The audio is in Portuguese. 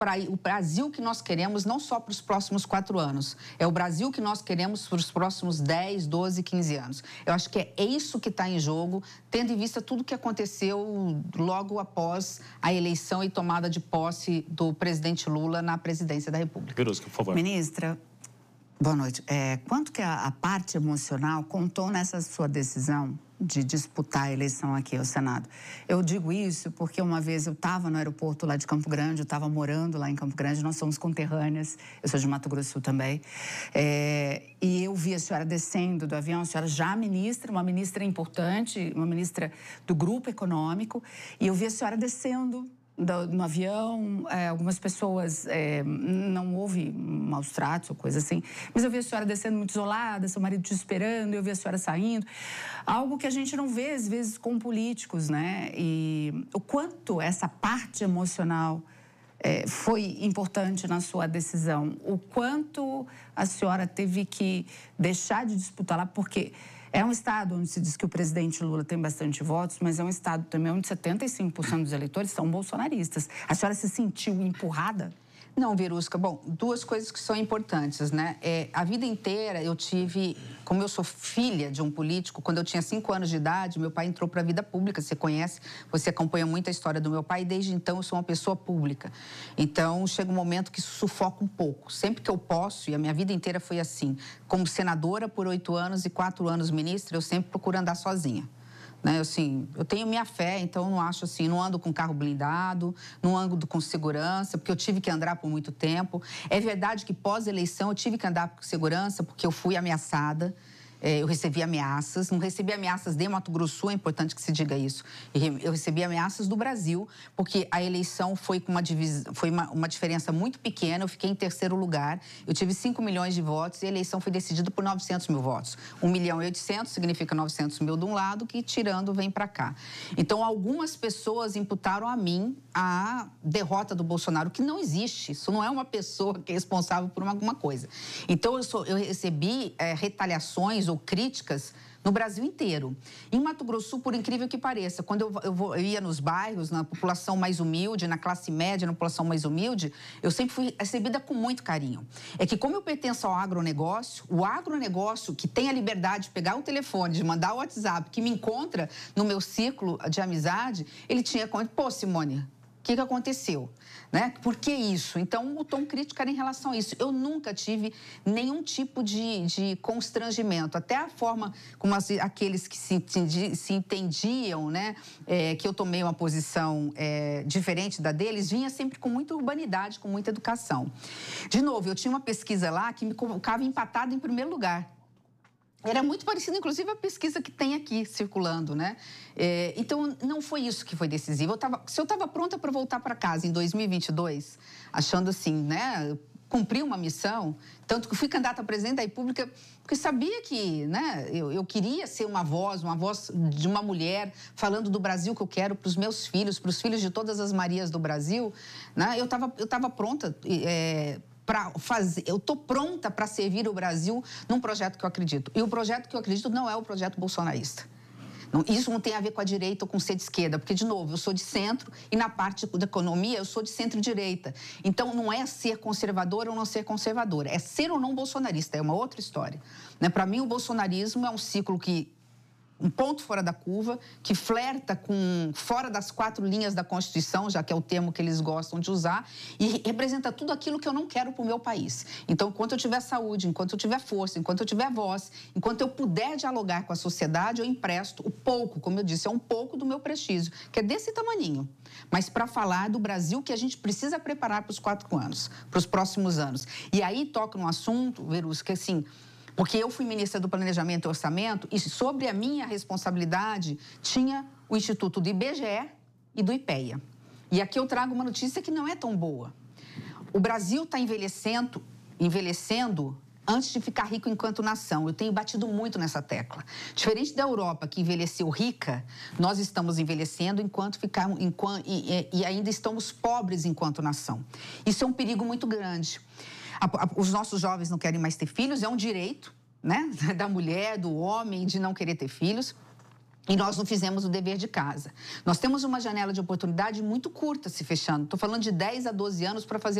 o Brasil que nós queremos não só para os próximos 4 anos, é o Brasil que nós queremos para os próximos 10, 12, 15 anos. Eu acho que é isso que está em jogo, tendo em vista tudo que aconteceu logo após a eleição e tomada de posse do presidente Lula na presidência da República. Verusca, por favor. Ministra, boa noite. Quanto que a parte emocional contou nessa sua decisão de disputar a eleição aqui ao Senado? Eu digo isso porque uma vez eu estava no aeroporto lá de Campo Grande, eu estava morando lá em Campo Grande, nós somos conterrâneas, eu sou de Mato Grosso do Sul também, e eu vi a senhora descendo do avião, a senhora já ministra, uma ministra importante, uma ministra do grupo econômico, e eu vi a senhora descendo no avião, algumas pessoas, não houve maus tratos ou coisa assim, mas eu vi a senhora descendo muito isolada, seu marido te esperando, eu vi a senhora saindo, algo que a gente não vê às vezes com políticos, né? E o quanto essa parte emocional foi importante na sua decisão, o quanto a senhora teve que deixar de disputar lá, porque é um estado onde se diz que o presidente Lula tem bastante votos, mas é um estado também onde 75% dos eleitores são bolsonaristas. A senhora se sentiu empurrada? Não, Verusca. Bom, 2 coisas que são importantes, né? A vida inteira eu tive, como eu sou filha de um político, quando eu tinha 5 anos de idade, meu pai entrou para a vida pública, você conhece, você acompanha muito a história do meu pai, e desde então eu sou uma pessoa pública. Então, chega um momento que isso sufoca um pouco. Sempre que eu posso, e a minha vida inteira foi assim, como senadora por 8 anos e 4 anos ministra, eu sempre procuro andar sozinha. Né, assim, eu tenho minha fé, então eu não acho assim, não ando com carro blindado, não ando com segurança, porque eu tive que andar por muito tempo. É verdade que pós-eleição eu tive que andar com segurança porque eu fui ameaçada. Eu recebi ameaças, não recebi ameaças de Mato Grosso do Sul, é importante que se diga isso. Eu recebi ameaças do Brasil, porque a eleição foi com uma diferença muito pequena, eu fiquei em 3º lugar, eu tive 5 milhões de votos e a eleição foi decidida por 900 mil votos. 1.800.000 significa 900 mil de um lado, que tirando vem para cá. Então, algumas pessoas imputaram a mim a derrota do Bolsonaro, que não existe, isso não é uma pessoa que é responsável por alguma coisa. Então, eu recebi retaliações ou críticas no Brasil inteiro. Em Mato Grosso do Sul, por incrível que pareça, quando eu ia nos bairros, na população mais humilde, na classe média, na população mais humilde, eu sempre fui recebida com muito carinho. É que como eu pertenço ao agronegócio, o agronegócio que tem a liberdade de pegar o telefone, de mandar o WhatsApp, que me encontra no meu círculo de amizade, ele tinha como, pô, Simone, o que aconteceu? Né? Por que isso? Então, o tom crítico era em relação a isso. Eu nunca tive nenhum tipo de constrangimento. Até a forma como aqueles que se entendiam, né, que eu tomei uma posição diferente da deles, vinha sempre com muita urbanidade, com muita educação. De novo, eu tinha uma pesquisa lá que me colocava empatado em 1º lugar. Era muito parecido, inclusive, a pesquisa que tem aqui circulando, né? Então, não foi isso que foi decisivo. Se eu estava pronta para voltar para casa em 2022, achando assim, né? Cumprir uma missão, tanto que fui candidata a presidente da República, porque sabia que, né? Eu queria ser uma voz de uma mulher falando do Brasil que eu quero para os meus filhos, para os filhos de todas as Marias do Brasil, né? Eu tava pronta. Eu estou pronta para servir o Brasil num projeto que eu acredito. E o projeto que eu acredito não é o projeto bolsonarista. Isso não tem a ver com a direita ou com ser de esquerda, porque, de novo, eu sou de centro e na parte da economia eu sou de centro-direita. Então, não é ser conservadora ou não ser conservadora, é ser ou não bolsonarista, é uma outra história. Né? Para mim, o bolsonarismo é um ciclo um ponto fora da curva, que flerta com fora das 4 linhas da Constituição, já que é o termo que eles gostam de usar, e representa tudo aquilo que eu não quero para o meu país. Então, enquanto eu tiver saúde, enquanto eu tiver força, enquanto eu tiver voz, enquanto eu puder dialogar com a sociedade, eu empresto o pouco, como eu disse, é um pouco do meu prestígio, que é desse tamaninho, mas para falar do Brasil que a gente precisa preparar para os 4 anos, para os próximos anos. E aí toca num assunto, Verusca, que assim, porque eu fui ministra do Planejamento e Orçamento e sobre a minha responsabilidade tinha o Instituto do IBGE e do IPEA. E aqui eu trago uma notícia que não é tão boa. O Brasil está envelhecendo antes de ficar rico enquanto nação. Eu tenho batido muito nessa tecla. Diferente da Europa, que envelheceu rica, nós estamos envelhecendo e ainda estamos pobres enquanto nação. Isso é um perigo muito grande. Os nossos jovens não querem mais ter filhos, é um direito, né, da mulher, do homem, de não querer ter filhos. E nós não fizemos o dever de casa. Nós temos uma janela de oportunidade muito curta se fechando. Estou falando de 10 a 12 anos para fazer